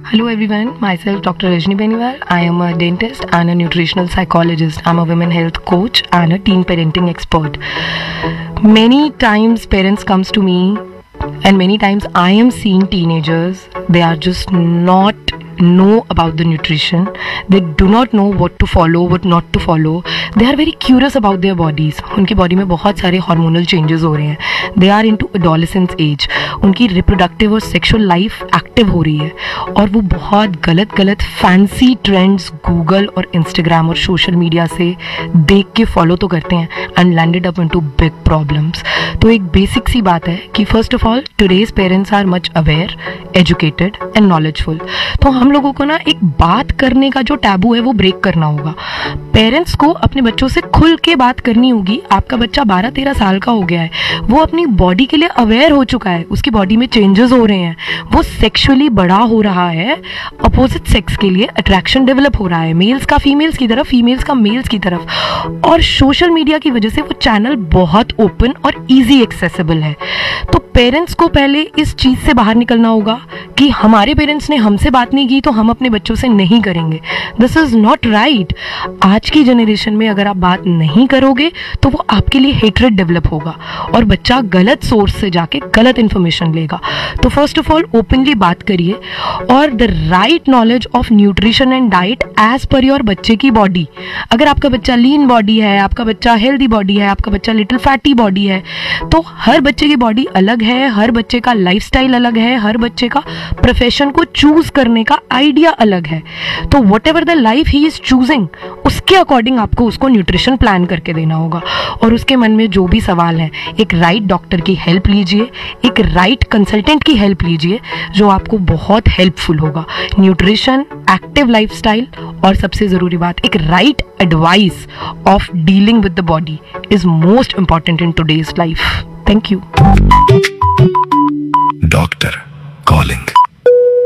Hello everyone, myself Dr. Rajni Beniwal. I am a dentist and a nutritional psychologist. I'm a women health coach and a teen parenting expert. Many times parents comes to me and many times I am seeing teenagers, they are just not know about the nutrition. They do not know what to follow, what not to follow. They are very curious about their bodies. उनकी body में बहुत सारे hormonal changes हो रहे हैं. They are into adolescence age. उनकी reproductive और sexual life active हो रही है और वो बहुत गलत फैंसी ट्रेंड्स गूगल और इंस्टाग्राम और सोशल मीडिया से देख के फॉलो तो करते हैं and landed up into big problems. तो एक बेसिक सी बात है कि first of all today's parents are much aware, educated and knowledgeful. तो हम लोगों को ना एक बात करने का जो टैबू है वो ब्रेक करना होगा. पेरेंट्स को अपने बच्चों से खुल के बात करनी होगी. आपका बच्चा 12-13 साल का हो गया है, वो अपनी बॉडी के लिए अवेयर हो चुका है, उसकी बॉडी में चेंजेस हो रहे हैं, वो सेक्सुअली बड़ा हो रहा है, अपोजिट सेक्स के लिए अट्रैक्शन डेवलप हो रहा है, मेल्स का फीमेल्स की तरफ, फीमेल्स का मेल्स की तरफ. और सोशल मीडिया की वजह से वो चैनल बहुत ओपन और ईजी एक्सेसिबल है. तो पेरेंट्स को पहले इस चीज से बाहर निकलना होगा कि हमारे पेरेंट्स ने हमसे बात नहीं की तो हम अपने बच्चों से नहीं करेंगे. This is not right. आज की जनरेशन में अगर आप बात नहीं करोगे तो वो आपके लिए हेट्रेड डेवलप होगा और बच्चा गलत सोर्स से जाके गलत इंफॉर्मेशन लेगा. तो फर्स्ट ऑफ ऑल ओपनली बात करिए और the right knowledge of nutrition and diet as per your बच्चे की बॉडी. अगर आपका बच्चा लीन बॉडी है, आपका बच्चा हेल्दी बॉडी है, आपका बच्चा लिटिल फैटी बॉडी है, तो हर बच्चे की बॉडी अलग है, हर बच्चे का लाइफस्टाइल अलग है, हर बच्चे का प्रोफेशन को चूज करने का आइडिया अलग है. तो what ever the life he is choosing उसके अकॉर्डिंग आपको उसको न्यूट्रिशन प्लान करके देना होगा. और उसके मन में जो भी सवाल है, एक राइट डॉक्टर की हेल्प लीजिए, एक राइट कंसल्टेंट की हेल्प लीजिए जो आपको बहुत हेल्पफुल होगा. न्यूट्रिशन, एक्टिव लाइफस्टाइल और सबसे जरूरी बात एक right advice of dealing with the body is most important in today's life. Thank you.